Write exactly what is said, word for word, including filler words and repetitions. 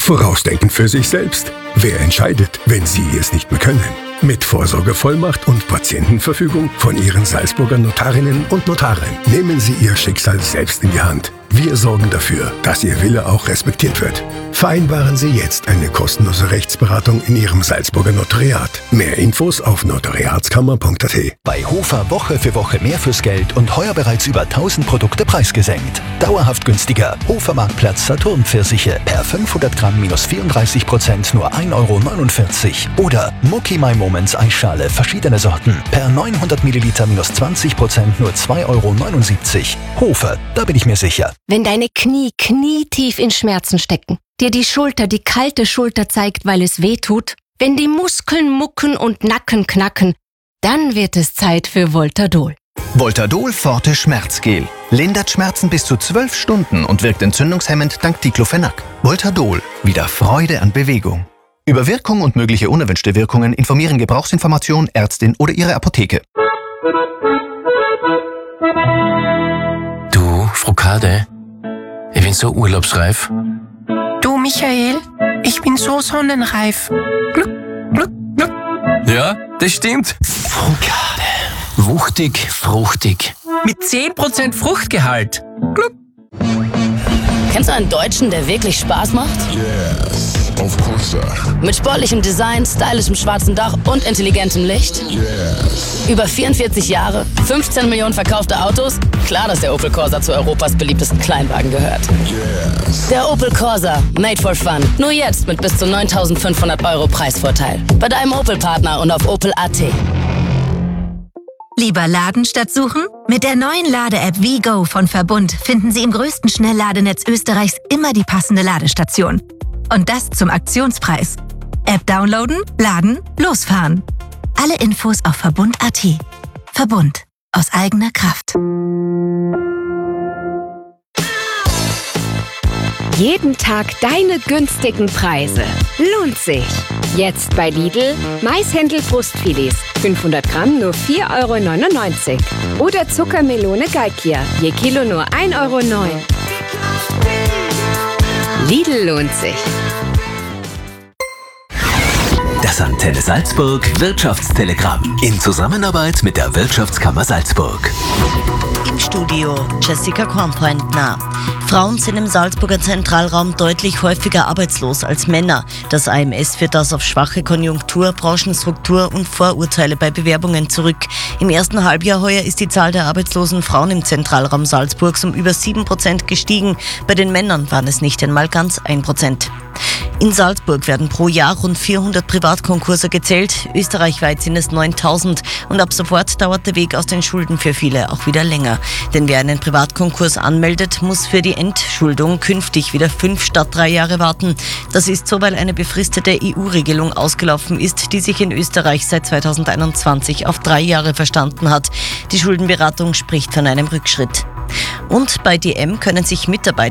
Vorausdenken für sich selbst. Wer entscheidet, wenn Sie es nicht mehr können? Mit Vorsorgevollmacht und Patientenverfügung von Ihren Salzburger Notarinnen und Notaren nehmen Sie Ihr Schicksal selbst in die Hand. Wir sorgen dafür, dass Ihr Wille auch respektiert wird. Vereinbaren Sie jetzt eine kostenlose Rechtsberatung in Ihrem Salzburger Notariat. Mehr Infos auf notariatskammer punkt a t. Bei Hofer Woche für Woche mehr fürs Geld und heuer bereits über tausend Produkte preisgesenkt. Dauerhaft günstiger. Hofer Marktplatz Saturn Pfirsiche per fünfhundert Gramm minus vierunddreißig Prozent nur ein Euro neunundvierzig. Oder Mucki My Moments Eisschale verschiedene Sorten per neunhundert Milliliter minus zwanzig Prozent nur zwei Euro neunundsiebzig. Hofer, da bin ich mir sicher. Wenn deine Knie knietief in Schmerzen stecken, dir die Schulter die kalte Schulter zeigt, weil es weh tut, wenn die Muskeln mucken und Nacken knacken, dann wird es Zeit für Voltadol. Voltadol Forte Schmerzgel. Lindert Schmerzen bis zu zwölf Stunden und wirkt entzündungshemmend dank Diclofenac. Voltadol. Wieder Freude an Bewegung. Über Wirkung und mögliche unerwünschte Wirkungen informieren Gebrauchsinformation, Ärztin oder Ihre Apotheke. Du, Frokade, ich bin so urlaubsreif. Du, Michael, ich bin so sonnenreif. Gluck, gluck, gluck. Ja, das stimmt. Frokade. Wuchtig, fruchtig. Mit zehn Prozent Fruchtgehalt. Gluck. Kennst du einen Deutschen, der wirklich Spaß macht? Yes, of course. Mit sportlichem Design, stylischem schwarzen Dach und intelligentem Licht? Yes. Über vierundvierzig Jahre, fünfzehn Millionen verkaufte Autos? Klar, dass der Opel Corsa zu Europas beliebtesten Kleinwagen gehört. Yes. Der Opel Corsa, made for fun. Nur jetzt mit bis zu neuntausendfünfhundert Euro Preisvorteil. Bei deinem Opel-Partner und auf opel punkt a t. Lieber laden statt suchen? Mit der neuen Lade-App WeGo von Verbund finden Sie im größten Schnellladenetz Österreichs immer die passende Ladestation. Und das zum Aktionspreis. App downloaden, laden, losfahren. Alle Infos auf verbund punkt a t. Verbund. Aus eigener Kraft. Jeden Tag deine günstigen Preise. Lohnt sich. Jetzt bei Lidl Maishändel-Brustfilets. fünfhundert Gramm nur vier Euro neunundneunzig. Oder Zuckermelone Galkia. Je Kilo nur ein Euro neun. Lidl lohnt sich. Das Antenne Salzburg Wirtschaftstelegramm in Zusammenarbeit mit der Wirtschaftskammer Salzburg. Im Studio Jessica Kornpointner. Frauen sind im Salzburger Zentralraum deutlich häufiger arbeitslos als Männer. Das A M S führt das auf schwache Konjunktur, Branchenstruktur und Vorurteile bei Bewerbungen zurück. Im ersten Halbjahr heuer ist die Zahl der arbeitslosen Frauen im Zentralraum Salzburgs um über sieben Prozent gestiegen. Bei den Männern waren es nicht einmal ganz ein Prozent. In Salzburg werden pro Jahr rund vierhundert Privatkonkurse gezählt. Österreichweit sind es neuntausend. Und ab sofort dauert der Weg aus den Schulden für viele auch wieder länger. Denn wer einen Privatkonkurs anmeldet, muss für die Entschuldung künftig wieder fünf statt drei Jahre warten. Das ist so, weil eine befristete E U-Regelung ausgelaufen ist, die sich in Österreich seit zweitausendeinundzwanzig auf drei Jahre verstanden hat. Die Schuldenberatung spricht von einem Rückschritt. Und bei D M können sich Mitarbeiter